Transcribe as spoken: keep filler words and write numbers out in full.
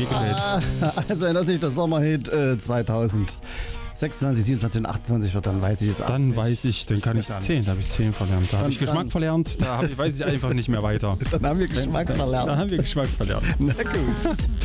gerät. Also wenn das nicht der Sommerhit äh, zwanzig sechsundzwanzig, siebenundzwanzig und achtundzwanzig wird, dann weiß ich jetzt auch Dann nicht. weiß ich, dann kann ich zehn, da habe ich zehn verlernt. Da habe ich Geschmack dann. verlernt, da hab ich, weiß ich einfach nicht mehr weiter. Dann haben wir Geschmack verlernt. Da haben wir Geschmack verlernt. Na gut.